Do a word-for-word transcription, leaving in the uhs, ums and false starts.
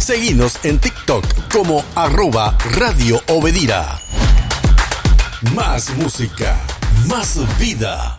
Seguinos en TikTok como arroba Radio Obedira. Más música, más vida.